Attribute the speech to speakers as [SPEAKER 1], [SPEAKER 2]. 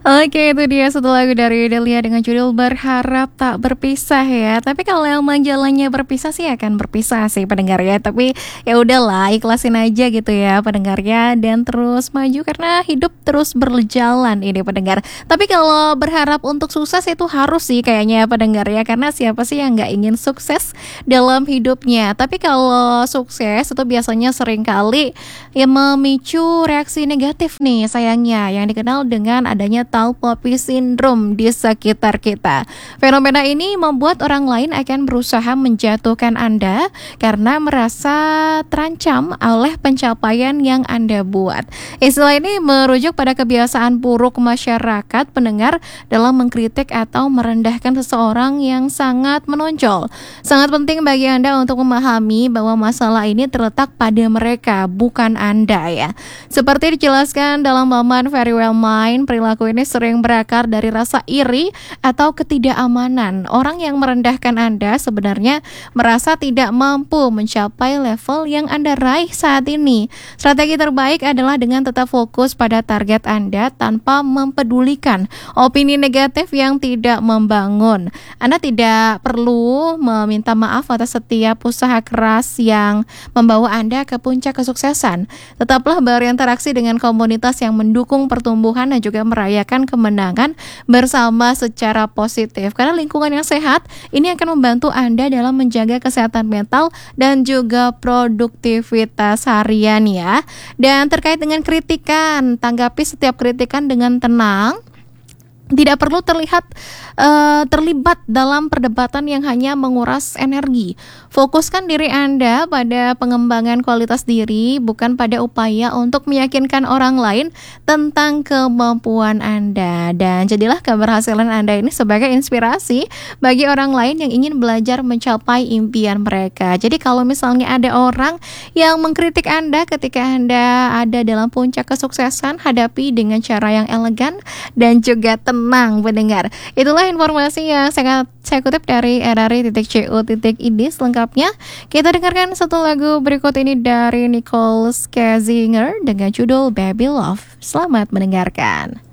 [SPEAKER 1] Oke, itu dia satu lagu dari Delia dengan judul Berharap Tak Berpisah ya. Tapi kalau emang jalannya berpisah sih akan berpisah sih pendengar ya. Tapi ya udahlah, ikhlasin aja gitu ya pendengarnya dan terus maju karena hidup terus berjalan ini pendengar. Tapi kalau berharap untuk sukses itu harus sih kayaknya ya pendengar ya, karena siapa sih yang nggak ingin sukses dalam hidupnya. Tapi kalau sukses itu biasanya sering kali yang memicu reaksi negatif nih sayangnya, yang dikenal dengan adanya tall poppy syndrome di sekitar kita. Fenomena ini membuat orang lain akan berusaha menjatuhkan Anda karena merasa terancam oleh pencapaian yang Anda buat. Istilah ini merujuk pada kebiasaan buruk masyarakat pendengar dalam mengkritik atau merendahkan seseorang yang sangat menonjol. Sangat penting bagi Anda untuk memahami bahwa masalah ini terletak pada mereka, bukan Anda ya. Seperti dijelaskan dalam laman Very Well Mind, perilaku ini sering berakar dari rasa iri atau ketidakamanan. Orang yang merendahkan Anda sebenarnya merasa tidak mampu mencapai level yang Anda raih saat ini. Strategi terbaik adalah dengan tetap fokus pada target Anda tanpa mempedulikan opini negatif yang tidak membangun. Anda tidak perlu meminta maaf atas setiap usaha keras yang membawa Anda ke puncak kesuksesan. Tetaplah berinteraksi dengan komunitas yang mendukung pertumbuhan dan juga merayakan kemenangan bersama secara positif. Karena lingkungan yang sehat ini akan membantu Anda dalam menjaga kesehatan mental dan juga produktivitas harian ya. Dan terkait dengan kritikan, tanggapi setiap kritikan dengan tenang. Tidak perlu terlibat dalam perdebatan yang hanya menguras energi. Fokuskan diri Anda pada pengembangan kualitas diri, bukan pada upaya untuk meyakinkan orang lain tentang kemampuan Anda. Dan jadilah keberhasilan Anda ini sebagai inspirasi bagi orang lain yang ingin belajar mencapai impian mereka. Jadi kalau misalnya ada orang yang mengkritik Anda ketika Anda ada dalam puncak kesuksesan, hadapi dengan cara yang elegan dan juga tenang pendengar. Itulah informasi yang saya kutip dari rri.co.id. Selengkapnya kita dengarkan satu lagu berikut ini dari Nicole Scherzinger dengan judul Baby Love. Selamat mendengarkan.